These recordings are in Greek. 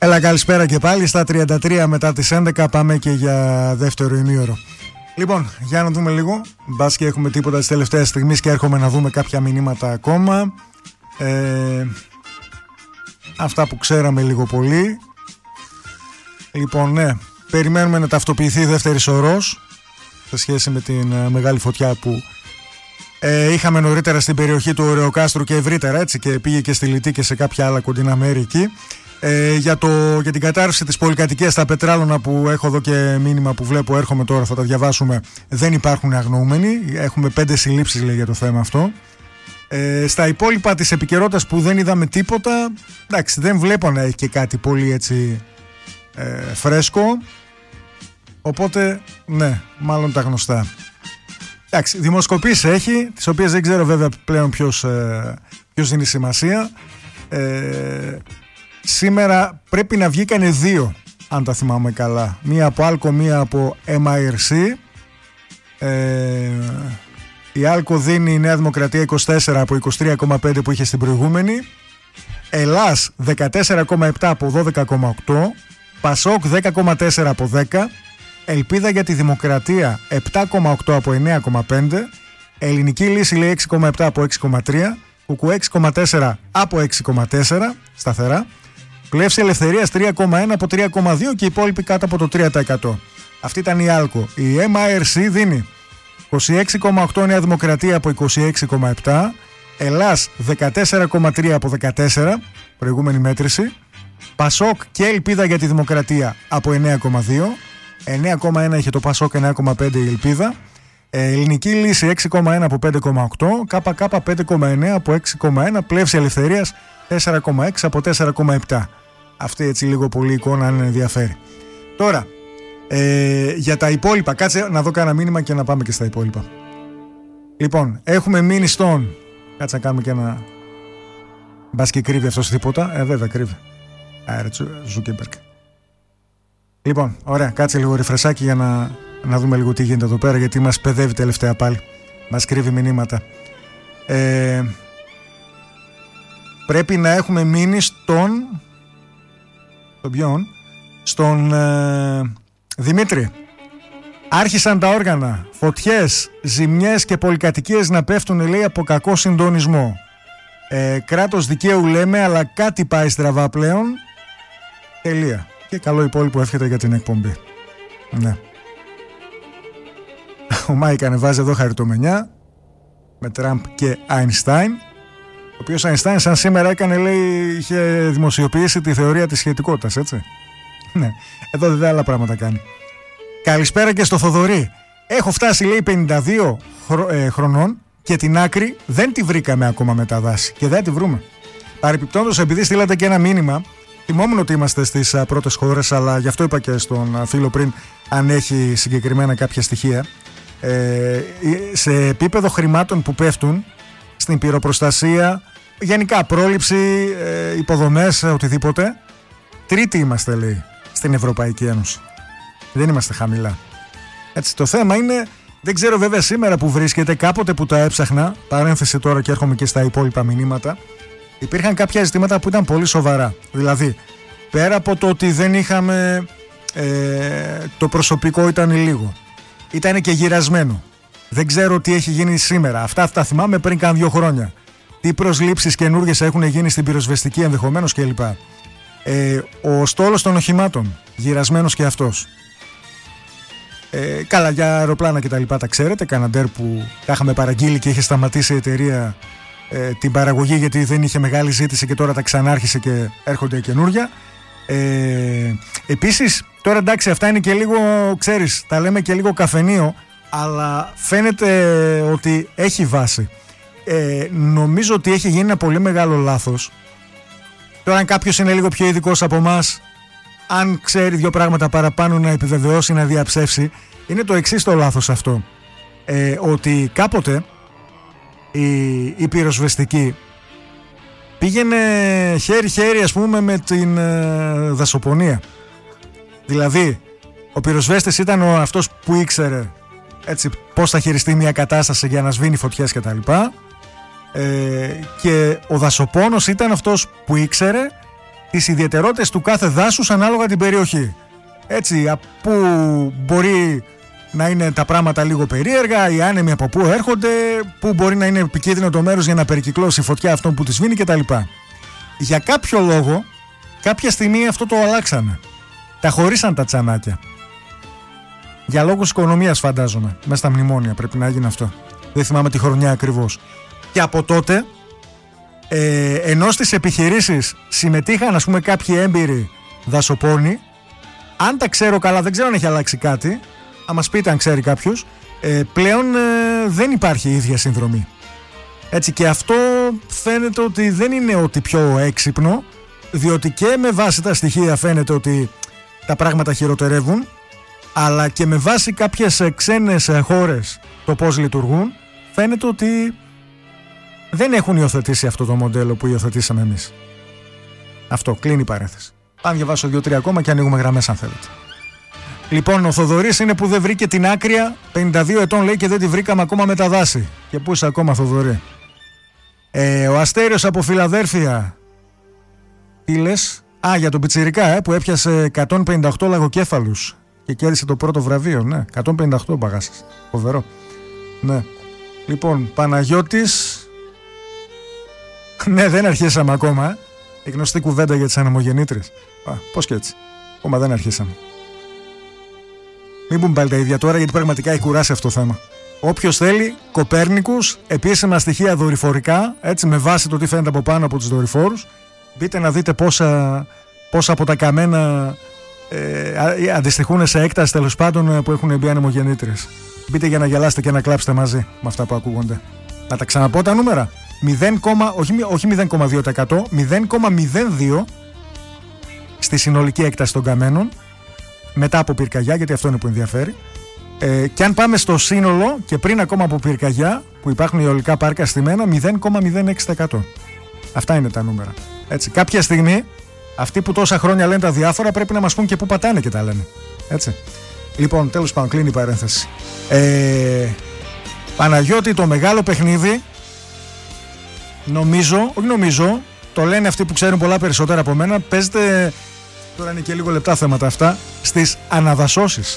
Έλα, καλησπέρα και πάλι. Στα 33 μετά τις 11 πάμε και για δεύτερο ημίωρο. Λοιπόν, για να δούμε λίγο. Μπας και έχουμε τίποτα τις τελευταίες στιγμές και έρχομαι να δούμε κάποια μηνύματα ακόμα. Αυτά που ξέραμε λίγο πολύ. Λοιπόν, ναι, περιμένουμε να ταυτοποιηθεί η δεύτερη σωρός σε σχέση με την μεγάλη φωτιά που είχαμε νωρίτερα στην περιοχή του Ωρεοκάστρου και ευρύτερα, έτσι, και πήγε και στη Λυτή και σε κάποια άλλα κοντινά μέρη εκεί. Για την κατάρρευση της πολυκατοικίας στα Πετράλωνα, που έχω εδώ και μήνυμα που βλέπω, έρχομαι τώρα, θα τα διαβάσουμε, δεν υπάρχουν αγνοούμενοι. Έχουμε 5 συλλήψεις, λέει, για το θέμα αυτό. Στα υπόλοιπα της επικαιρότητας που δεν είδαμε τίποτα, εντάξει, δεν βλέπω να έχει και κάτι πολύ έτσι φρέσκο, οπότε ναι, μάλλον τα γνωστά. Εντάξει, δημοσκοπήσεις έχει, τις οποίες δεν ξέρω βέβαια πλέον ποιος δίνει σημασία. Σήμερα πρέπει να βγήκανε 2, αν τα θυμάμαι καλά. Μία από Άλκο, μία από MIRC. Η Άλκο δίνει η Νέα Δημοκρατία 24 από 23,5 που είχε στην προηγούμενη. Ελλάς 14,7 από 12,8. Πασόκ 10,4 από 10. Ελπίδα για τη Δημοκρατία 7,8 από 9,5. Ελληνική Λύση λέει 6,7 από 6,3. Κουκου 6,4 από 6,4 σταθερά. Πλεύση Ελευθερίας 3,1 από 3,2 και οι υπόλοιποι κάτω από το 3%. Αυτή ήταν η Άλκο. Η MIRC δίνει 26,8 Νέα Δημοκρατία από 26,7. Ελλάς 14,3 από 14, προηγούμενη μέτρηση. Πασόκ και Ελπίδα για τη Δημοκρατία από 9,2. 9,1 είχε το Πασόκ, 9,5 η Ελπίδα. Ελληνική Λύση 6,1 από 5,8. ΚΚ 5,9 από 6,1. Πλεύση Ελευθερίας 4,6 από 4,7. Αυτή έτσι λίγο πολύ εικόνα, αν ενδιαφέρει. Τώρα, για τα υπόλοιπα, κάτσε να δω κανένα μήνυμα και να πάμε και στα υπόλοιπα. Λοιπόν, έχουμε μείνει στον... Κάτσε να κάνουμε και ένα... Μπας και κρύβει αυτός τίποτα. Βέβαια κρύβει. Άρα Ζούκεμπεργκ. Λοιπόν, ωραία, κάτσε λίγο ρεφρεσάκι για να δούμε λίγο τι γίνεται εδώ πέρα, γιατί μας παιδεύει τελευταία πάλι. Μας κρύβει μηνύματα. Πρέπει να έχουμε μείνει στον Δημήτρη. Άρχισαν τα όργανα. Φωτιές, ζημιές και πολυκατοικίες να πέφτουν, λέει, από κακό συντονισμό. Κράτος δικαίου λέμε, αλλά κάτι πάει στραβά πλέον. Τελεία. Και καλό υπόλοιπο εύχεται για την εκπομπή. Ναι. Ο Μάικ ανεβάζει εδώ χαριτομενιά με Τραμπ και Αϊνστάιν. Ο οποίος Αϊνστάιν σαν σήμερα έκανε, λέει, είχε δημοσιοποιήσει τη θεωρία της σχετικότητας, έτσι. Ναι, εδώ δεν άλλα πράγματα κάνει. Καλησπέρα και στο Θοδωρή. Έχω φτάσει, λέει, 52 χρονών και την άκρη δεν τη βρήκαμε ακόμα με τα δάση και δεν τη βρούμε. Παρεπιπτόντως, επειδή στείλατε και ένα μήνυμα, θυμόμουν ότι είμαστε στις πρώτες χώρες, αλλά γι' αυτό είπα και στον φίλο πριν αν έχει συγκεκριμένα κάποια στοιχεία. Σε επίπεδο χρημάτων που πέφτουν στην πυροπροστασία, γενικά πρόληψη, υποδομές, οτιδήποτε, τρίτη είμαστε, λέει, στην Ευρωπαϊκή Ένωση. Δεν είμαστε χαμηλά. Έτσι, το θέμα είναι, δεν ξέρω βέβαια σήμερα που βρίσκεται, κάποτε που τα έψαχνα, παρένθεση τώρα και έρχομαι και στα υπόλοιπα μηνύματα, υπήρχαν κάποια ζητήματα που ήταν πολύ σοβαρά. Δηλαδή, πέρα από το ότι δεν είχαμε, το προσωπικό ήταν λίγο, ήταν και γυρασμένο. Δεν ξέρω τι έχει γίνει σήμερα. Αυτά τα θυμάμαι πριν καν 2 χρόνια. Τι προσλήψεις καινούργιες έχουν γίνει στην πυροσβεστική ενδεχομένως κλπ. Ο στόλος των οχημάτων, γυρασμένος και αυτός. Καλά, για αεροπλάνα και τα λοιπά τα ξέρετε. Καναντέρ που τα είχαμε παραγγείλει και είχε σταματήσει η εταιρεία την παραγωγή γιατί δεν είχε μεγάλη ζήτηση και τώρα τα ξανάρχισε και έρχονται καινούρια. Επίσης, τώρα εντάξει, αυτά είναι και λίγο, ξέρεις, τα λέμε και λίγο καφενείο, αλλά φαίνεται ότι έχει βάση. Νομίζω ότι έχει γίνει ένα πολύ μεγάλο λάθος. Τώρα αν κάποιος είναι λίγο πιο ειδικός από εμάς, αν ξέρει 2 πράγματα παραπάνω να επιβεβαιώσει, να διαψεύσει, είναι το εξής το λάθος αυτό. Ότι κάποτε η πυροσβεστική πήγαινε χέρι-χέρι, ας πούμε, με την δασοπονία. Δηλαδή, ο πυροσβέστης ήταν αυτός που ήξερε, έτσι, πώς θα χειριστεί μια κατάσταση για να σβήνει φωτιές κτλ. Και ο δασοπόνος ήταν αυτός που ήξερε τις ιδιαιτερότητες του κάθε δάσους ανάλογα την περιοχή. Έτσι, που μπορεί να είναι τα πράγματα λίγο περίεργα, οι άνεμοι από πού έρχονται, που μπορεί να είναι επικίνδυνο το μέρος για να περικυκλώσει η φωτιά αυτόν που τη σβήνει κτλ. Για κάποιο λόγο, κάποια στιγμή αυτό το αλλάξανε. Τα χωρίσαν τα τσανάκια. Για λόγους οικονομίας, φαντάζομαι. Μέσα στα μνημόνια πρέπει να γίνει αυτό. Δεν θυμάμαι τη χρονιά ακριβώς. Και από τότε, ενώ στις επιχειρήσεις συμμετείχαν, ας πούμε, κάποιοι έμπειροι δασοπόνοι, αν τα ξέρω καλά, δεν ξέρω αν έχει αλλάξει κάτι, να μας πείτε αν ξέρει κάποιος, πλέον δεν υπάρχει η ίδια συνδρομή. Έτσι, και αυτό φαίνεται ότι δεν είναι ότι πιο έξυπνο, διότι και με βάση τα στοιχεία φαίνεται ότι τα πράγματα χειροτερεύουν, αλλά και με βάση κάποιες ξένες χώρες το πώς λειτουργούν, φαίνεται ότι δεν έχουν υιοθετήσει αυτό το μοντέλο που υιοθετήσαμε εμείς. Αυτό, κλείνει η παρένθεση. Πάμε διαβάσω 2-3 ακόμα και ανοίγουμε γραμμές αν θέλετε. Λοιπόν, ο Θοδωρής είναι που δεν βρήκε την άκρια, 52 ετών λέει, και δεν τη βρήκαμε ακόμα με τα δάση. Και πού είσαι ακόμα, Θοδωρή? Ο Αστέριος από Φιλαδέλφια. Τι λες? Για τον Πιτσιρικά, που έπιασε 158 λαγοκέφαλους και κέρδισε το πρώτο βραβείο. Ναι, 158 μπαγάσες. Φοβερό. Ναι. Λοιπόν, Παναγιώτης. Ναι, δεν αρχίσαμε ακόμα. Η γνωστή κουβέντα για τις ανεμογεννήτρες. Πώς και έτσι? Ακόμα δεν αρχίσαμε. Μην πούμε πάλι τα ίδια τώρα, γιατί πραγματικά έχει κουράσει αυτό το θέμα. Όποιος θέλει, Κοπέρνικους, επίσημα στοιχεία δορυφορικά, έτσι με βάση το τι φαίνεται από πάνω από τους δορυφόρους, μπείτε να δείτε πόσα από τα καμένα αντιστοιχούν σε έκταση, τέλος πάντων, που έχουν μπει ανεμογεννήτρες. Μπείτε για να γελάσετε και να κλάψετε μαζί με αυτά που ακούγονται. Να τα ξαναπώ τα νούμερα. 0,, όχι 0,2%, 0,02 στη συνολική έκταση των καμένων μετά από πυρκαγιά, γιατί αυτό είναι που ενδιαφέρει. Και αν πάμε στο σύνολο και πριν ακόμα από πυρκαγιά, που υπάρχουν αιωλικά πάρκα στημένα, 0,06%. Αυτά είναι τα νούμερα. Έτσι, κάποια στιγμή αυτοί που τόσα χρόνια λένε τα διάφορα πρέπει να μας πούν και πού πατάνε και τα λένε. Έτσι. Λοιπόν, τέλος πάντων, κλείνει η παρένθεση. Παναγιώτη, το μεγάλο παιχνίδι, νομίζω, το λένε αυτοί που ξέρουν πολλά περισσότερα από μένα, παίζεται, τώρα είναι και λίγο λεπτά θέματα αυτά, στις αναδασώσεις.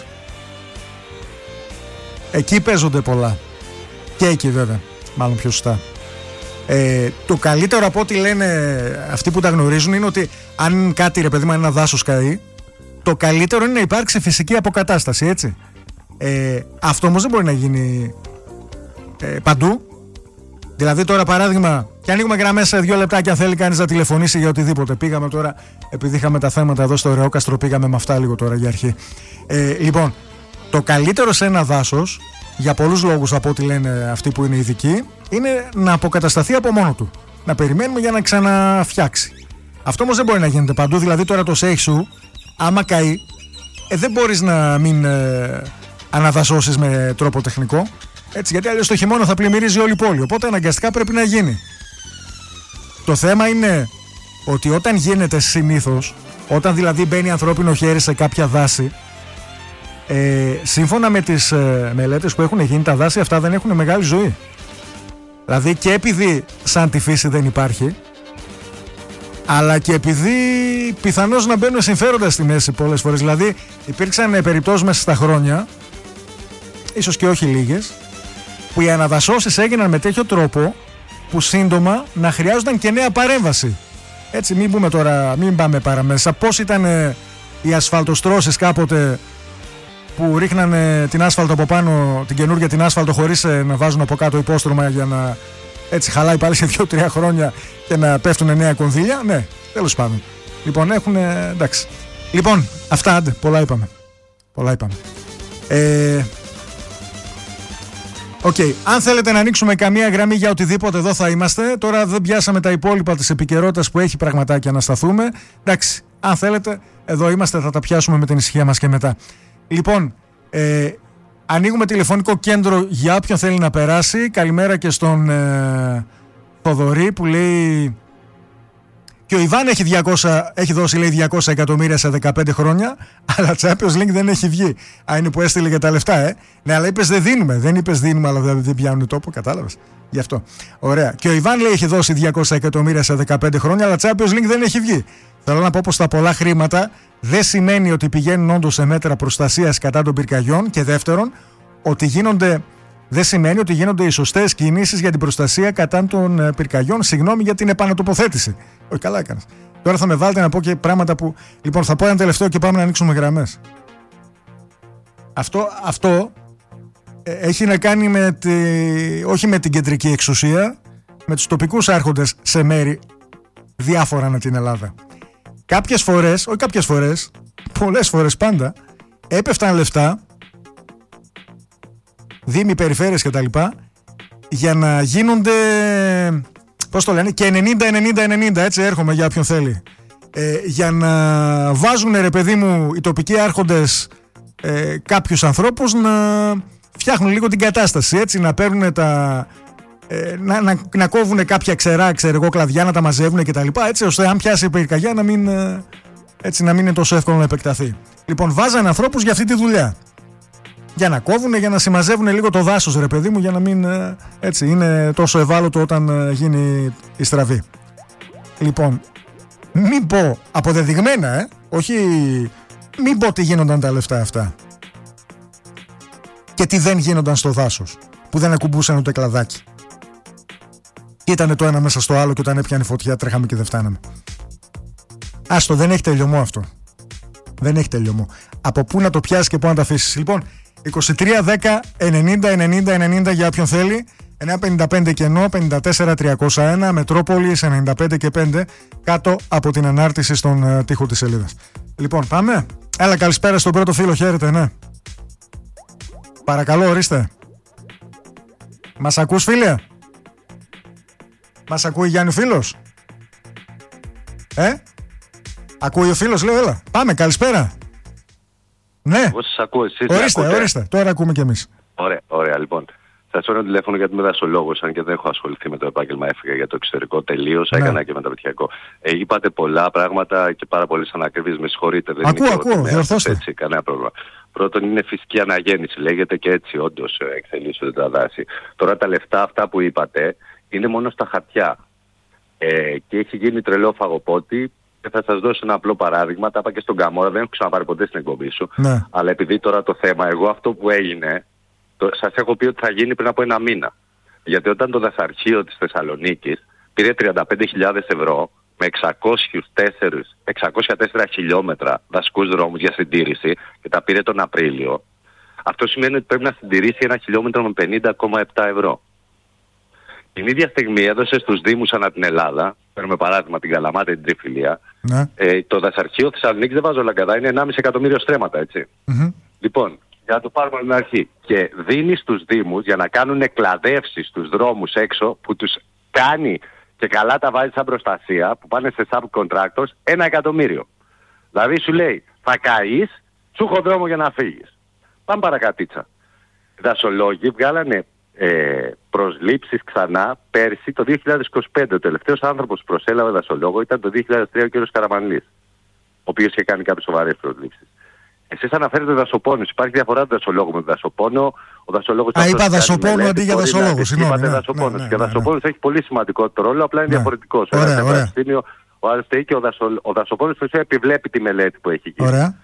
Εκεί παίζονται πολλά. Και εκεί βέβαια, μάλλον πιο σωστά. Το καλύτερο από ό,τι λένε αυτοί που τα γνωρίζουν είναι ότι αν κάτι, ρε παιδί μου, ένα δάσος καεί, το καλύτερο είναι να υπάρξει φυσική αποκατάσταση, έτσι. Αυτό όμως δεν μπορεί να γίνει παντού. Δηλαδή τώρα, παράδειγμα, και ανοίγουμε γραμμές σε 2 λεπτάκια, αν θέλει κανείς να τηλεφωνήσει για οτιδήποτε. Πήγαμε τώρα, επειδή είχαμε τα θέματα εδώ στο Ρεόκαστρο, πήγαμε με αυτά λίγο τώρα για αρχή. Λοιπόν, το καλύτερο σε ένα δάσος, για πολλούς λόγους από ό,τι λένε αυτοί που είναι ειδικοί, είναι να αποκατασταθεί από μόνο του. Να περιμένουμε για να ξαναφτιάξει. Αυτό όμως δεν μπορεί να γίνεται παντού. Δηλαδή τώρα το Σέιχσου, άμα καεί, δεν μπορείς να μην αναδασώσεις με τρόπο τεχνικό. Έτσι, γιατί αλλιώς το χειμώνα θα πλημμυρίζει όλη η πόλη. Οπότε αναγκαστικά πρέπει να γίνει. Το θέμα είναι ότι όταν γίνεται συνήθως, όταν δηλαδή μπαίνει ανθρώπινο χέρι σε κάποια δάση, σύμφωνα με τις μελέτες που έχουν γίνει, τα δάση αυτά δεν έχουν μεγάλη ζωή. Δηλαδή και επειδή σαν τη φύση δεν υπάρχει, αλλά και επειδή πιθανώς να μπαίνουν συμφέροντα στη μέση πολλές φορές. Δηλαδή υπήρξαν περιπτώσεις μέσα στα χρόνια, ίσως και όχι λίγες, που οι αναδασώσεις έγιναν με τέτοιο τρόπο που σύντομα να χρειάζονταν και νέα παρέμβαση. Έτσι, μην πάμε παραμέσα. Πώς ήταν οι ασφαλτοστρώσεις κάποτε, που ρίχνανε την άσφαλτο από πάνω, την καινούργια την άσφαλτο, χωρίς να βάζουν από κάτω υπόστρωμα για να έτσι χαλάει πάλι σε 2-3 χρόνια και να πέφτουν νέα κονδύλια. Ναι, τέλος πάντων. Λοιπόν, εντάξει. Λοιπόν, αυτά, άντε, πολλά είπαμε. Αν θέλετε να ανοίξουμε καμία γραμμή για οτιδήποτε, εδώ θα είμαστε. Τώρα δεν πιάσαμε τα υπόλοιπα της επικαιρότητας που έχει πραγματάκια να σταθούμε. Εντάξει, αν θέλετε, εδώ είμαστε, θα τα πιάσουμε με την ησυχία μας και μετά. Λοιπόν, ανοίγουμε τηλεφωνικό κέντρο για όποιον θέλει να περάσει. Καλημέρα και στον Θοδωρή που λέει Και ο Ιβάν έχει δώσει λέει 200 εκατομμύρια σε 15 χρόνια, αλλά Champions League δεν έχει βγει. Α, είναι που έστειλε για τα λεφτά, Ναι, αλλά είπες δεν δίνουμε. Δεν είπες δίνουμε, αλλά δεν πιάνουν τόπο, κατάλαβες. Γι' αυτό. Ωραία. Και ο Ιβάν λέει έχει δώσει 200 εκατομμύρια σε 15 χρόνια, αλλά Champions League δεν έχει βγει. Θέλω να πω πως τα πολλά χρήματα δεν σημαίνει ότι πηγαίνουν όντως σε μέτρα προστασίας κατά των πυρκαγιών. Και δεύτερον, δεν σημαίνει ότι γίνονται οι σωστές κινήσεις για την προστασία κατά των πυρκαγιών. Συγγνώμη για την επανατοποθέτηση. Όχι, καλά έκανες. Τώρα θα με βάλετε να πω και πράγματα που. Λοιπόν, θα πω ένα τελευταίο και πάμε να ανοίξουμε γραμμές. Αυτό έχει να κάνει όχι με την κεντρική εξουσία, με τους τοπικούς άρχοντες σε μέρη διάφορα ανά την Ελλάδα. Κάποιες φορές, όχι κάποιες φορές, πολλές φορές πάντα, έπεφταν λεφτά, δήμοι, περιφέρειες κτλ. Για να γίνονται, πώς το λένε, και 90-90-90, έτσι έρχομαι για όποιον θέλει. Για να βάζουν, ρε παιδί μου, οι τοπικοί άρχοντες κάποιους ανθρώπους να φτιάχνουν λίγο την κατάσταση, έτσι, να παίρνουν να κόβουν κάποια ξερά, κλαδιά, να τα μαζεύουν κτλ. Έτσι ώστε αν πιάσει η πυρκαγιά να μην είναι τόσο εύκολο να επεκταθεί. Λοιπόν, βάζανε ανθρώπους για αυτή τη δουλειά. Για να κόβουν, για να συμμαζεύουν λίγο το δάσος, ρε παιδί μου, για να μην είναι τόσο ευάλωτο όταν γίνει η στραβή. Λοιπόν, μην πω αποδεδειγμένα, όχι, μην πω τι γίνονταν τα λεφτά αυτά. Και τι δεν γίνονταν στο δάσος, που δεν ακουμπούσαν ούτε κλαδάκι. Και ήτανε το ένα μέσα στο άλλο και όταν έπιανε φωτιά τρέχαμε και δεν φτάναμε. Άστο, δεν έχει τελειωμό αυτό. Δεν έχει τελειωμό. Από πού να το πιάσεις και πού να το αφήσεις. Λοιπόν, 23-10-90-90-90 για όποιον θέλει. 955 κενό, 54-301, Μετρόπολης 95 και 5, κάτω από την ανάρτηση στον τοίχο της σελίδας. Λοιπόν, πάμε. Έλα, καλησπέρα στον πρώτο φίλο, χαίρετε, ναι. Παρακαλώ, ορίστε. Μας ακούς, φίλε? Μας ακούει Γιάννη φίλος? Ακούει ο φίλος, λέω, έλα. Πάμε, καλησπέρα. Ναι. Εγώ σας ακούω, εσείς ορίστε, τώρα ακούμε κι εμείς. Ωραία, λοιπόν. Σας παίρνω τηλέφωνο γιατί είμαι δασολόγος, αν και δεν έχω ασχοληθεί με το επάγγελμα, έφυγα για το εξωτερικό τελείως, έκανα και μεταπτυχιακό. Είπατε πολλά πράγματα και πάρα πολλές ανακριβείς, με συγχωρείτε. Ακούω, διορθώστε. Έτσι, κανένα πρόβλημα. Πρώτον, είναι φυσική αναγέννηση, λέγεται, και έτσι όντως εξελίσσονται τα δάση. Τώρα τα λεφτά αυτά που είπατε είναι μόνο στα χαρτιά. Και έχει γίνει τρελό φαγοπότη. Και θα σας δώσω ένα απλό παράδειγμα. Τα είπα και στον Καμόρα, δεν έχω ξαναπάρει ποτέ στην εκπομπή σου. Ναι. Αλλά επειδή τώρα το θέμα, εγώ αυτό που έγινε, σας έχω πει ότι θα γίνει πριν από ένα μήνα. Γιατί όταν το δασαρχείο της Θεσσαλονίκης πήρε 35.000 ευρώ με 604 χιλιόμετρα δασικούς δρόμους για συντήρηση και τα πήρε τον Απρίλιο, αυτό σημαίνει ότι πρέπει να συντηρήσει ένα χιλιόμετρο με 50,7 ευρώ. Την ίδια στιγμή έδωσε στους Δήμους ανά την Ελλάδα, παίρνουμε παράδειγμα την Καλαμάτα ή την Τριφυλία, το δασαρχείο Θεσσαλονίκης, δεν βάζω λαγκαδά, είναι 1,5 εκατομμύριο στρέμματα, έτσι. Λοιπόν, για να το πάρουμε από την αρχή. Και δίνει στους Δήμους για να κάνουν εκλαδεύσεις στους δρόμους έξω, που τους κάνει και καλά τα βάζει σαν προστασία, που πάνε σε subcontractors, 1 εκατομμύριο. Δηλαδή σου λέει, θα καείς, σου έχω δρόμο για να φύγεις. Πάμε παρακατίτσα. Οι δασολόγοι βγάλανε προσλήψεις ξανά πέρσι το 2025. Ο τελευταίος άνθρωπος που προσέλαβε δασολόγο ήταν το 2003 ο κ. Καραμανλής, ο οποίος είχε κάνει κάποιες σοβαρές προσλήψεις. Εσείς αναφέρετε δασοπόνους. Υπάρχει διαφορά του δασολόγου με τον δασοπόνο. Ο δασολόγος. Είπα δασοπόνο αντί για δασολόγο. Είπατε δασοπόνος. Και ο δασοπόνος έχει πολύ σημαντικό ρόλο, απλά είναι διαφορετικός. Ο άλλος και ο δασοπόνος επιβλέπει τη μελέτη που έχει γίνει. Ωραία.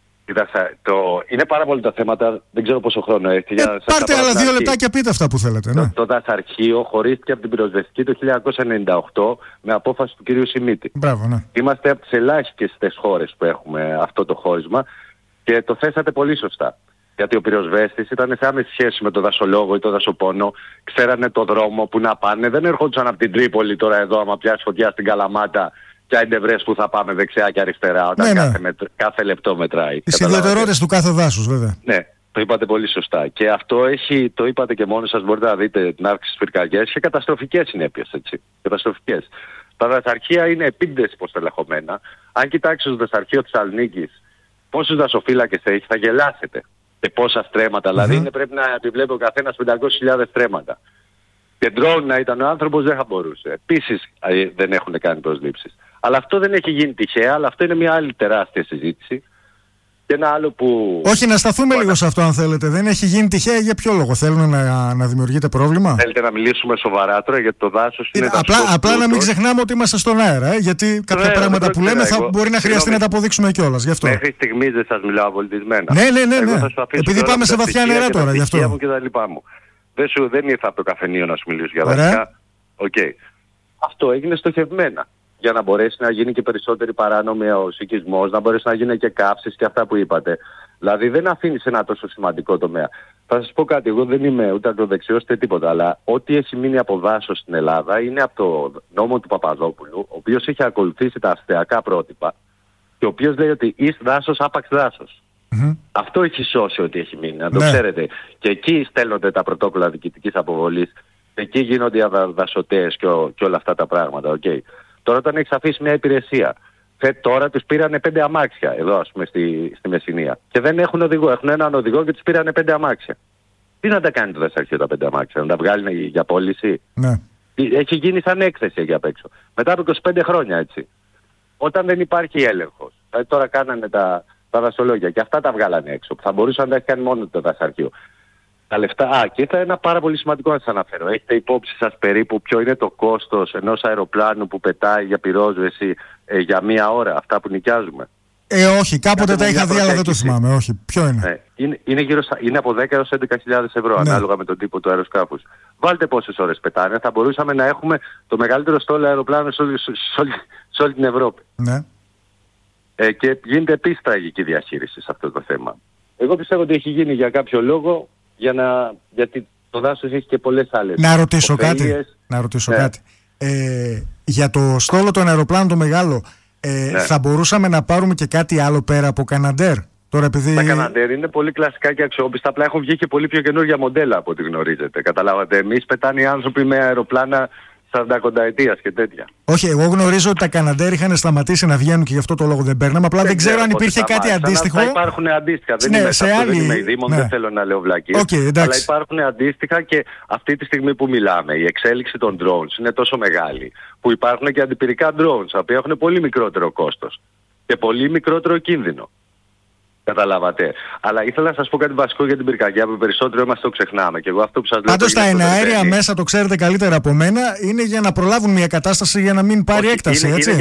Είναι πάρα πολλά τα θέματα, δεν ξέρω πόσο χρόνο έχει. Πάρτε άλλα 2 λεπτά και πείτε αυτά που θέλετε. Ναι. Το δασαρχείο χωρίστηκε από την πυροσβεστική το 1998 με απόφαση του κυρίου Σιμίτη. Μπράβο, ναι. Είμαστε από τις ελάχιστες χώρες που έχουμε αυτό το χώρισμα και το θέσατε πολύ σωστά. Γιατί ο πυροσβέστης ήταν σε άμεση σχέση με τον δασολόγο ή τον δασοπόνο, ξέρανε το δρόμο που να πάνε, δεν ερχόντουσαν από την Τρίπολη τώρα εδώ άμα πιάσει φωτιά στην Καλαμάτα. Και αν βρες που θα πάμε δεξιά και αριστερά όταν κάθε λεπτό μετράει. Τις ιδιαιτερότητες του κάθε δάσους, βέβαια. Ναι, το είπατε πολύ σωστά. Και αυτό το είπατε και μόνοι σας, μπορείτε να δείτε την αύξηση στις πυρκαγιές και καταστροφικές συνέπειες, έτσι. Καταστροφικές. Τα δασαρχεία είναι επίτηδες υποστελεχωμένα. Αν κοιτάξετε το δασαρχείο της Θεσσαλονίκης, πόσους δασοφύλακες έχει, θα γελάσετε. Και πόσα στρέμματα. Δηλαδή πρέπει να επιβλέπει ο καθένας 500.000 στρέμματα. Και ντρόουν να ήταν ο άνθρωπος δεν θα μπορούσε. Επίσης δεν έχουν κάνει προσλήψεις. Αλλά αυτό δεν έχει γίνει τυχαία, αλλά αυτό είναι μια άλλη τεράστια συζήτηση. Και ένα άλλο που... Όχι, να σταθούμε λίγο σε αυτό αν θέλετε. Δεν έχει γίνει τυχαία, για ποιο λόγο? Θέλουν να δημιουργείτε πρόβλημα? Θέλετε να μιλήσουμε σοβαρά τώρα, γιατί το δάσος είναι... Απλά να μην ξεχνάμε ότι είμαστε στον αέρα, γιατί κάποια πράγματα που λέμε μπορεί να χρειαστεί να τα αποδείξουμε κιόλας. Γι' αυτό. Μέχρι στιγμής δεν σας μιλάω πολιτισμένα. Ναι. Επειδή πάμε σε βαθιά νερά τώρα, γι' αυτό. Δεν ήρθα από το καφενείο να σου μιλήσω για δασικά. Αυτό έγινε στοχευμένα. Για να μπορέσει να γίνει και περισσότερη παράνομη ο οικισμός, να μπορέσει να γίνει και καύσεις και αυτά που είπατε. Δηλαδή δεν αφήνεις ένα τόσο σημαντικό τομέα. Θα σας πω κάτι, εγώ δεν είμαι ούτε ακροδεξιός ούτε τίποτα, αλλά ό,τι έχει μείνει από δάσος στην Ελλάδα είναι από το νόμο του Παπαδόπουλου, ο οποίος έχει ακολουθήσει τα αυστριακά πρότυπα και ο οποίος λέει ότι εις δάσος, άπαξ δάσος. Αυτό έχει σώσει ό,τι έχει μείνει, να το ξέρετε. Και εκεί στέλνονται τα πρωτόκολλα διοικητικής αποβολής, εκεί γίνονται οι δασοτέες και όλα αυτά τα πράγματα. Okay. Τώρα όταν έχεις αφήσει μια υπηρεσία, τώρα τους πήρανε 5 αμάξια εδώ ας πούμε στη Μεσσηνία και δεν έχουν οδηγό, έχουν έναν οδηγό και τους πήρανε 5 αμάξια. Τι να τα κάνει το δασαρχείο τα 5 αμάξια, να τα βγάλουν για πώληση? Ναι. Έχει γίνει σαν έκθεση εκεί απ' έξω. Μετά από 25 χρόνια έτσι. Όταν δεν υπάρχει έλεγχος, δηλαδή τώρα κάνανε τα δασολόγια και αυτά τα βγάλανε έξω, που θα μπορούσαν να τα έχει κάνει μόνο το δασαρχείο. Τα λεφτά, και θα ένα πάρα πολύ σημαντικό να σας αναφέρω. Έχετε υπόψη σας περίπου ποιο είναι το κόστος ενός αεροπλάνου που πετάει για πυρόσβεση για μία ώρα, αυτά που νοικιάζουμε? Όχι, κάποτε τα είχα δει, αλλά δεν το θυμάμαι. Όχι, ποιο είναι? Είναι από 10 έως 11.000 ευρώ, ανάλογα με τον τύπο του αεροσκάφους. Βάλτε πόσες ώρες πετάνε, θα μπορούσαμε να έχουμε το μεγαλύτερο στόλο αεροπλάνου σε όλη την Ευρώπη. Ναι. Και γίνεται επίσης τραγική διαχείριση σε αυτό το θέμα. Εγώ πιστεύω ότι έχει γίνει για κάποιο λόγο, γιατί το δάσος έχει και πολλές άλλες. Να ρωτήσω κάτι. Για το στόλο των αεροπλάνων το μεγάλο, θα μπορούσαμε να πάρουμε και κάτι άλλο πέρα από Καναντέρ? Τώρα, επειδή... Τα Καναντέρ είναι πολύ κλασικά και αξιόπιστα, απλά έχουν βγει και πολύ πιο καινούργια μοντέλα από ό,τι γνωρίζετε. Καταλάβατε, εμείς πετάνε οι άνθρωποι με αεροπλάνα 40 κονταετίας και τέτοια. Όχι, εγώ γνωρίζω ότι τα Καναντέρ είχαν σταματήσει να βγαίνουν και γι' αυτό το λόγο δεν παίρναμε. Απλά δεν ξέρω αν υπήρχε κάτι αντίστοιχο. Υπάρχουν αντίστοιχα. Δεν είμαι ειδήμων, δεν θέλω να λέω βλακίες. Αλλά υπάρχουν αντίστοιχα και αυτή τη στιγμή που μιλάμε, η εξέλιξη των drones είναι τόσο μεγάλη που υπάρχουν και αντιπυρικά drones, τα οποία έχουν πολύ μικρότερο κόστος και πολύ μικρότερο κίνδυνο. Καταλάβατε. Αλλά ήθελα να σας πω κάτι βασικό για την πυρκαγιά που περισσότερο μας το ξεχνάμε. Και εγώ αυτό που σας λέω. Πάντως τα εναέρια μέσα, το ξέρετε καλύτερα από μένα, είναι για να προλάβουν μια κατάσταση για να μην πάρει έκταση. Έτσι.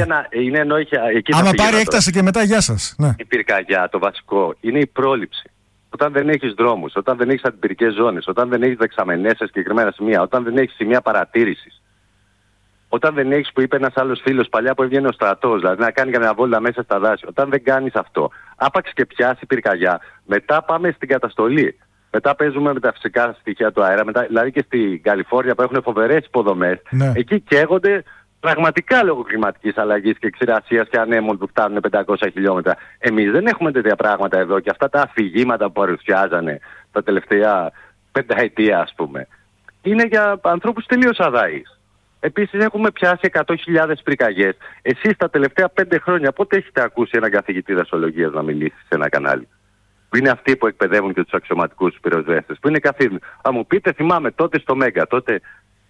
Άμα πάρει έκταση και μετά, γεια σας. Ναι. Η πυρκαγιά, το βασικό, είναι η πρόληψη. Όταν δεν έχεις δρόμους, όταν δεν έχεις αντιπυρικές ζώνες, όταν δεν έχεις δεξαμενές σε συγκεκριμένα σημεία, όταν δεν έχεις σημεία παρατήρησης. Όταν δεν έχεις, που είπε ένας άλλος φίλος παλιά που έβγαινε ο στρατός, δηλαδή να κάνει καμιά βόλτα μέσα στα δάση. Όταν δεν κάνεις αυτό, άπαξ και πιάσει πυρκαγιά, μετά πάμε στην καταστολή. Μετά παίζουμε με τα φυσικά στοιχεία του αέρα, δηλαδή και στην Καλιφόρνια που έχουν φοβερές υποδομές. Ναι. Εκεί καίγονται πραγματικά λόγω κλιματικής αλλαγής και ξηρασίας και ανέμων που φτάνουν 500 χιλιόμετρα. Εμείς δεν έχουμε τέτοια πράγματα εδώ και αυτά τα αφηγήματα που παρουσιάζανε τα τελευταία πενταετία ας πούμε, είναι για ανθρώπους τελείως αδάης. Επίσης έχουμε πιάσει 100.000 πυρκαγιές. Εσείς τα τελευταία 5 χρόνια πότε έχετε ακούσει έναν καθηγητή δασολογίας να μιλήσει σε ένα κανάλι? Που είναι αυτοί που εκπαιδεύουν και τους αξιωματικούς τους πυροσβέστες. Που είναι καθήλυνοι. Θα μου πείτε, θυμάμαι τότε στο Μέγκα, τότε...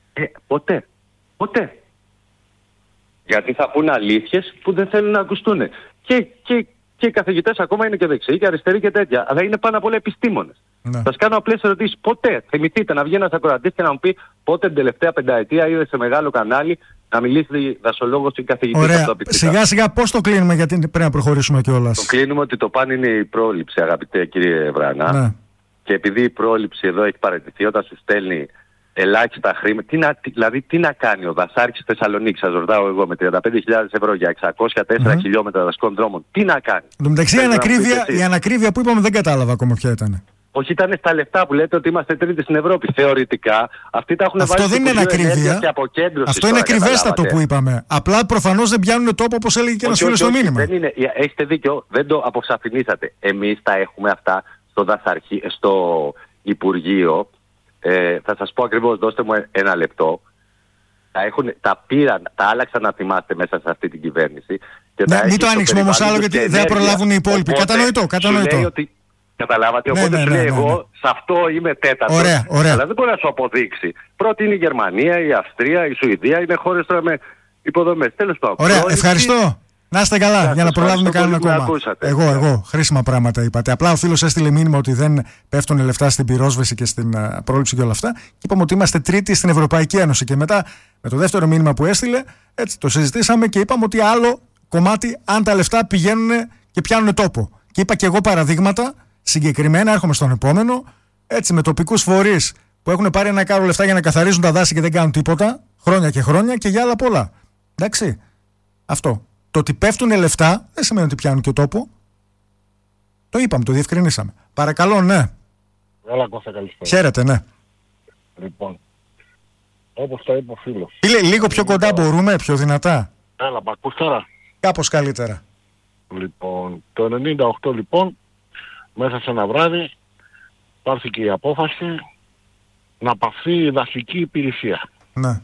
Ποτέ. Γιατί θα πούνε αλήθειες που δεν θέλουν να ακουστούν. Και οι καθηγητές ακόμα είναι και δεξιοί και αριστεροί και τέτοια. Αλλά είναι πάνω απ' όλα επιστήμονες. Θα σας κάνω απλές ερωτήσεις. Ποτέ θυμηθείτε να βγει ένας ακροατής και να μου πει πότε την τελευταία πενταετία είδε σε μεγάλο κανάλι να μιλήσει δασολόγος ή καθηγητής? Ωραία. Σιγά σιγά πώς το κλείνουμε, γιατί πρέπει να προχωρήσουμε κιόλας? Το κλείνουμε ότι το παν είναι η πρόληψη, αγαπητέ κύριε Βρανά. Ναι. Και επειδή η πρόληψη εδώ έχει παραιτηθεί, όταν σου στέλνει ελάχιστα χρήματα, δηλαδή τι να κάνει ο δασάρχης Θεσσαλονίκης, σας ρωτάω εγώ, με 35.000 ευρώ για 604 χιλιόμετρα δασικών δρόμων, τι να κάνει? Εν τω μεταξύ η ανακρίβεια που είπαμε δεν κατάλαβα ακόμα ποια ήταν. Όχι, ήταν στα λεφτά που λέτε ότι είμαστε τρίτη στην Ευρώπη. Θεωρητικά αυτοί τα έχουν βάλει. Αυτό δεν είναι ανακρίβεια. Αυτό είναι ακριβέστατο που είπαμε. Απλά προφανώς δεν πιάνουν τόπο, όπως έλεγε και ένας φίλος στο μήνυμα. Δεν είναι. Έχετε δίκιο, δεν το αποσαφηνίσατε. Εμείς τα έχουμε αυτά στο Υπουργείο. Θα σας πω ακριβώς, δώστε μου ένα λεπτό. Τα άλλαξαν να θυμάστε μέσα σε αυτή την κυβέρνηση. Μην το ανοίξουμε όμως άλλο, γιατί δεν προλάβουν οι υπόλοιποι. Κατανοητό. Καταλάβατε, οπότε σου λέει εγώ σε αυτό είμαι τέταρτος. Ωραία. Αλλά δεν μπορεί να σου αποδείξει. Πρώτη είναι η Γερμανία, η Αυστρία, η Σουηδία, είναι χώρες τώρα με υποδομές. Τέλος πάντων. Ωραία, ευχαριστώ. Να είστε καλά, για να προλάβουμε κανένα ακόμα. Εγώ, χρήσιμα πράγματα είπατε. Απλά ο φίλος έστειλε μήνυμα ότι δεν πέφτουν λεφτά στην πυρόσβεση και στην πρόληψη και όλα αυτά. Και είπαμε ότι είμαστε τρίτη στην Ευρωπαϊκή Ένωση. Και μετά, με το δεύτερο μήνυμα που έστειλε, έτσι το συζητήσαμε και είπαμε ότι άλλο κομμάτι, αν τα λεφτά πηγαίνουν και πιάνουν τόπο. Και είπα και εγώ παραδείγματα συγκεκριμένα, έρχομαι στον επόμενο, έτσι με τοπικούς φορείς που έχουν πάρει ένα κάρο λεφτά για να καθαρίζουν τα δάση και δεν κάνουν τίποτα, χρόνια και χρόνια και για άλλα πολλά. Εντάξει. Αυτό. Το ότι πέφτουν λεφτά δεν σημαίνει ότι πιάνουν και τόπο. Το είπαμε, το διευκρινίσαμε. Παρακαλώ, ναι. Έλα, Κώστα, καλησπέρα. Χαίρετε, ναι. Λοιπόν, όπως το είπε ο φίλος. Φίλε, λίγο πιο κοντά μπορούμε, πιο δυνατά. Έλα, μ' ακούς τώρα? Κάπως καλύτερα. Λοιπόν, το 98 λοιπόν, μέσα σε ένα βράδυ, πάρθηκε η απόφαση να παυθεί η δασική υπηρεσία. Ναι.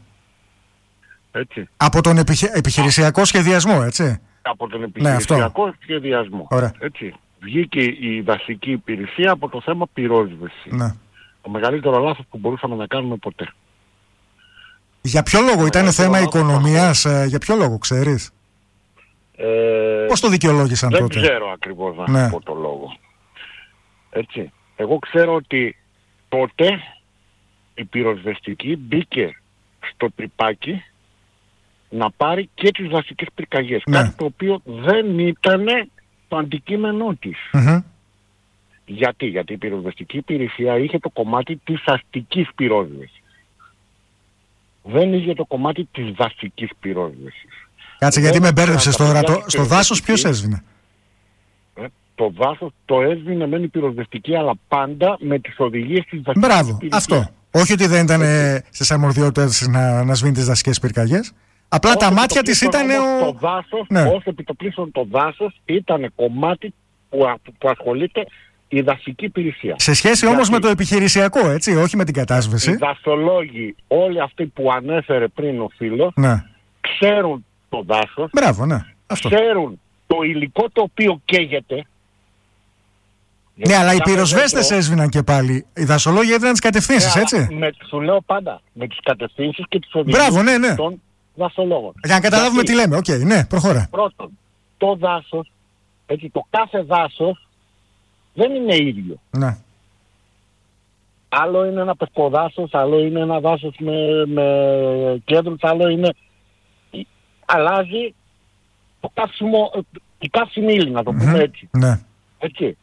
Έτσι. Από τον επιχειρησιακό σχεδιασμό, έτσι. Από τον επιχειρησιακό σχεδιασμό. Ωραία. Έτσι. Βγήκε η δασική υπηρεσία από το θέμα πυρόσβεση. Ναι. Το μεγαλύτερο λάθος που μπορούσαμε να κάνουμε ποτέ. Για ποιο λόγο, ήταν θέμα οικονομίας, για ποιο λόγο, ξέρεις? Πώς το δικαιολόγησαν δεν τότε? Δεν ξέρω ακριβώς να πω το λόγο. Έτσι. Εγώ ξέρω ότι τότε η πυροσβεστική μπήκε στο τρυπάκι να πάρει και τις δασικές πυρκαγιές. Ναι. Κάτι το οποίο δεν ήταν το αντικείμενό της. Γιατί η πυροσβεστική υπηρεσία είχε το κομμάτι της αστικής πυρόσβεσης. Δεν είχε το κομμάτι της δασικής πυρόσβεσης. Κάτσε, γιατί με μπέρδεψες τώρα. Στο δάσος ποιος έσβηνε? Το δάσος το έσβηνε μεν η πυροσβεστική, αλλά πάντα με τις οδηγίες της δασικής Μπράβο, υπηρεσίας. αυτό. Όχι ότι δεν ήταν στις αρμοδιότητες να σβήνει τις δασικές πυρκαγιές. Απλά τα μάτια της ήταν το δάσος, ως επιτοπλίστων το δάσος ήταν κομμάτι που ασχολείται η δασική υπηρεσία. Σε σχέση όμως με το επιχειρησιακό, έτσι, όχι με την κατάσβεση. Οι δασολόγοι, όλοι αυτοί που ανέφερε πριν ο φίλος, ξέρουν το δάσος. Μπράβο, ναι. Αυτό. Ξέρουν το υλικό το οποίο καίγεται. Ναι, αλλά οι πυροσβέστες έσβηναν και πάλι. Οι δασολόγοι έδιναν τις κατευθύνσεις, έτσι. Σου λέω πάντα, με τις κατευθύνσεις και τις οδηγίες των δασολόγων. Για να καταλάβουμε τι λέμε. Οκ, ναι, προχώρα. Πρώτον, το δάσος, έτσι, το κάθε δάσος δεν είναι ίδιο. Ναι. Άλλο είναι ένα πευκοδάσος, άλλο είναι ένα δάσος με κέντρους, άλλο είναι... Αλλάζει το καύσιμο, η καύσιμη ύλη, να το πούμε έτσι. Ναι. Έτσι.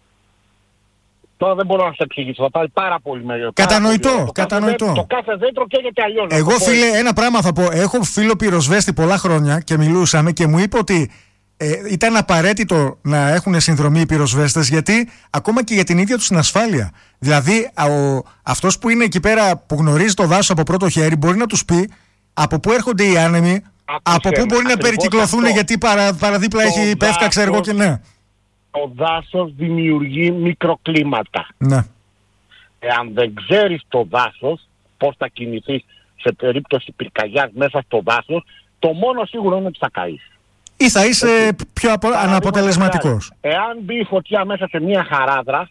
Τώρα δεν μπορώ να σε εξηγήσω, θα πάρει πάρα πολύ μεγάλο. Κατανοητό. Το κάθε δέντρο καίγεται αλλιώς. Εγώ, φίλε, ένα πράγμα θα πω. Έχω φίλο πυροσβέστη πολλά χρόνια και μιλούσαμε και μου είπε ότι ήταν απαραίτητο να έχουν συνδρομή οι πυροσβέστες, γιατί ακόμα και για την ίδια τους την ασφάλεια. Δηλαδή, αυτός που είναι εκεί πέρα που γνωρίζει το δάσος από πρώτο χέρι μπορεί να τους πει από πού έρχονται οι άνεμοι, από πού μπορεί να περικυκλωθούν, γιατί παραδίπλα έχει πεύκα, ξέρω εγώ και ναι. Το δάσος δημιουργεί μικροκλίματα. Ναι. Εάν δεν ξέρεις το δάσος, πώς θα κινηθείς σε περίπτωση πυρκαγιάς μέσα στο δάσος, το μόνο σίγουρο είναι ότι θα καείς. Ή θα είσαι πιο αναποτελεσματικός. Εάν μπει η φωτιά μέσα σε μια χαράδρα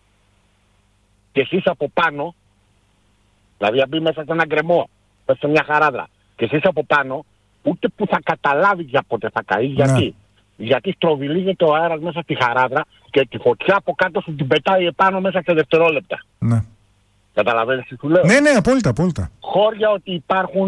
και εσύ από πάνω, δηλαδή αν μπει μέσα σε ένα γκρεμό, μέσα σε μια χαράδρα και εσύ από πάνω, ούτε που θα καταλάβεις για πότε θα καείς. Γιατί? Γιατί στροβιλίζεται ο αέρας μέσα στη χαράδρα και τη φωτιά από κάτω σου την πετάει επάνω μέσα σε δευτερόλεπτα. Ναι. Καταλαβαίνεις τι σου λέω? Ναι, απόλυτα. Χώρια ότι υπάρχουν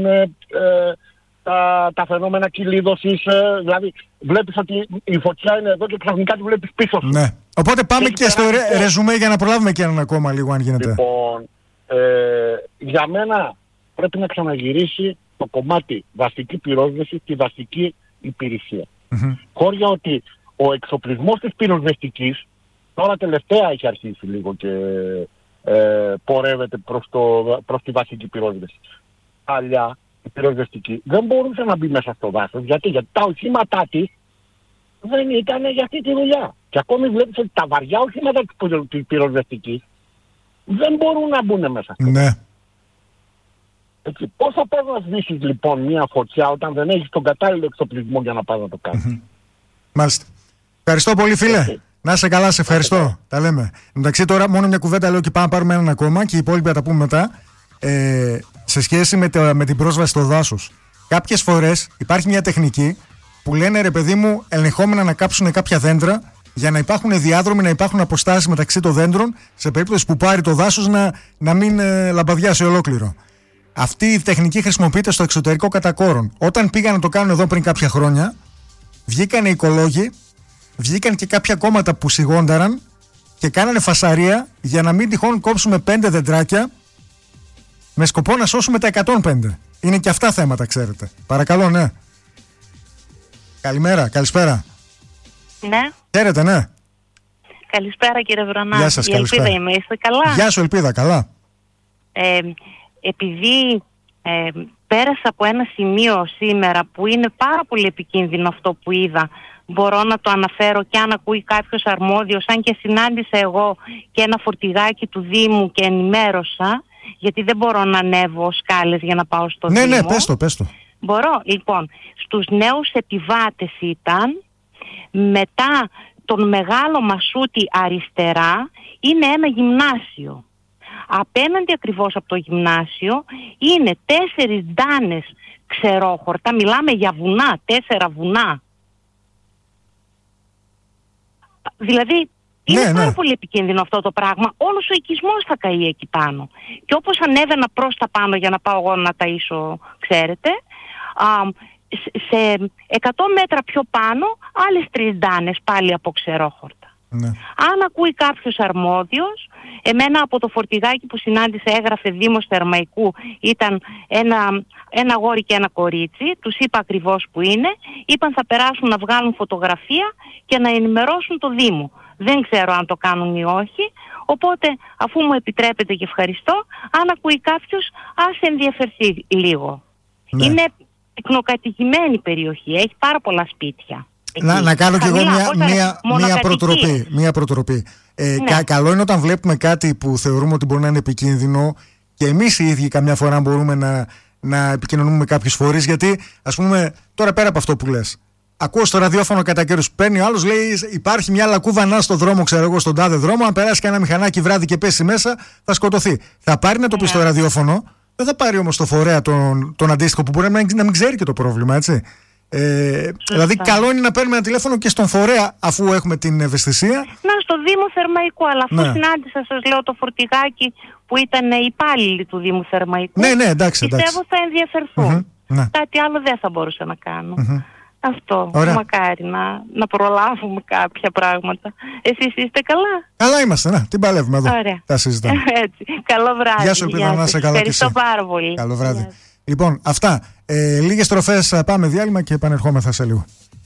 τα φαινόμενα κυλίδωσης, δηλαδή βλέπεις ότι η φωτιά είναι εδώ και ξαφνικά τη βλέπεις πίσω σου. Ναι. Οπότε πάμε και στο ρεζουμέ για να προλάβουμε και έναν ακόμα λίγο, αν γίνεται. Λοιπόν, για μένα πρέπει να ξαναγυρίσει το κομμάτι δασική πυρόσβεση και δασική υπηρεσία. Χώρια ότι ο εξοπλισμός της πυροσβεστικής τώρα τελευταία έχει αρχίσει λίγο και πορεύεται προς τη βασική πυρόσβεση. Παλιά η πυροσβεστική δεν μπορούσε να μπει μέσα στο δάσος. Γιατί τα οχήματά της δεν ήταν για αυτή τη δουλειά. Και ακόμη βλέπεις ότι τα βαριά οχήματα της πυροσβεστικής δεν μπορούν να μπουν μέσα στο δάσος. Έτσι, πώς θα πας να σβήσεις λοιπόν μια φωτιά όταν δεν έχεις τον κατάλληλο εξοπλισμό για να πας να το κάνεις? Μάλιστα. Ευχαριστώ πολύ, φίλε. Να είσαι καλά, σε ευχαριστώ. Τα λέμε. Εντάξει, τώρα μόνο μια κουβέντα λέω και πάμε να πάρουμε έναν ακόμα και οι υπόλοιποι θα τα πούμε μετά. Σε σχέση με την πρόσβαση στο δάσος. Κάποιες φορές υπάρχει μια τεχνική που λένε ρε παιδί μου, ελεγχόμενα να κάψουν κάποια δέντρα για να υπάρχουν διάδρομοι, να υπάρχουν αποστάσεις μεταξύ των δέντρων, σε περίπτωση που πάρει το δάσος να μην λαμπαδιάσει ολόκληρο. Αυτή η τεχνική χρησιμοποιείται στο εξωτερικό κατά κόρον. Όταν πήγαν να το κάνουν εδώ πριν κάποια χρόνια, βγήκαν οι οικολόγοι, βγήκαν και κάποια κόμματα που σιγόνταραν και κάνανε φασαρία για να μην τυχόν κόψουμε 5 δεντράκια με σκοπό να σώσουμε τα 105. Είναι και αυτά θέματα, ξέρετε. Παρακαλώ, ναι. Καλημέρα, καλησπέρα. Ναι. Χαίρετε, ναι. Καλησπέρα κύριε Βρονά. Γεια σας, καλησπέρα. Ελπίδα είμαι, είστε καλά? Γεια σου Ελπίδα, καλά. Επειδή πέρασα από ένα σημείο σήμερα που είναι πάρα πολύ επικίνδυνο αυτό που είδα, μπορώ να το αναφέρω και αν ακούει κάποιος αρμόδιος, αν και συνάντησα εγώ και ένα φορτηγάκι του Δήμου και ενημέρωσα, γιατί δεν μπορώ να ανέβω σκάλες για να πάω στο Δήμο. Ναι, πες το. Μπορώ. Λοιπόν, στους νέους επιβάτες ήταν, μετά τον Μεγάλο Μασούτη αριστερά είναι ένα γυμνάσιο. Απέναντι ακριβώς από το γυμνάσιο είναι 4 ντάνες ξερόχορτα, μιλάμε για βουνά, 4 βουνά. Δηλαδή είναι πάρα πολύ επικίνδυνο αυτό το πράγμα. Όλος ο οικισμός θα καεί εκεί πάνω. Και όπως ανέβαινα προς τα πάνω για να πάω εγώ να ταΐσω, ξέρετε, σε 100 μέτρα πιο πάνω άλλες 3 ντάνες πάλι από ξερόχορτα. Ναι. Αν ακούει κάποιος αρμόδιος, εμένα από το φορτηγάκι που συνάντησα έγραφε Δήμος Θερμαϊκού, ήταν ένα αγόρι και ένα κορίτσι, τους είπα ακριβώς που είναι, είπαν θα περάσουν να βγάλουν φωτογραφία και να ενημερώσουν το Δήμο. Δεν ξέρω αν το κάνουν ή όχι, οπότε αφού μου επιτρέπετε και ευχαριστώ, αν ακούει κάποιος ας ενδιαφερθεί λίγο. Ναι. Είναι πυκνοκατοικημένη περιοχή, έχει πάρα πολλά σπίτια. Να κάνω κι εγώ μια προτροπή. Ναι. Καλό είναι όταν βλέπουμε κάτι που θεωρούμε ότι μπορεί να είναι επικίνδυνο και εμείς οι ίδιοι καμιά φορά μπορούμε να επικοινωνούμε με κάποιους φορείς, γιατί ας πούμε τώρα πέρα από αυτό που λες, ακούω στο ραδιόφωνο κατά καιρούς, παίρνει ο άλλος, λέει υπάρχει μια λακκούβα να στο δρόμο, ξέρω εγώ, στον τάδε δρόμο, αν περάσει κανένα μηχανάκι βράδυ και πέσει μέσα θα σκοτωθεί. Θα πάρει να το πει στο ραδιόφωνο, δεν θα πάρει όμως το φορέα τον αντίστοιχο που μπορεί να μην ξέρει και το πρόβλημα, έτσι. Δηλαδή καλό είναι να παίρνουμε ένα τηλέφωνο και στον φορέα αφού έχουμε την ευαισθησία. Να, στο Δήμο Θερμαϊκού, αλλά αφού συνάντησα, σας λέω, το φορτηγάκι που ήταν υπάλληλοι του Δήμου Θερμαϊκού, εντάξει. Πιστεύω θα ενδιαφερθούν. Κάτι άλλο δεν θα μπορούσα να κάνω. Αυτό, μακάρι να προλάβουμε κάποια πράγματα. Εσείς είστε καλά? Καλά είμαστε, την παλεύουμε εδώ. Ωραία. Τα συζητάμε. Έτσι. Καλό βράδυ. Γεια σου, Ελπίδα, να είσαι καλά. Ευχαριστώ πάρα πολύ. Καλό βράδυ. Λοιπόν, αυτά. Λίγες στροφές, πάμε διάλειμμα και επανερχόμεθα σε λίγο.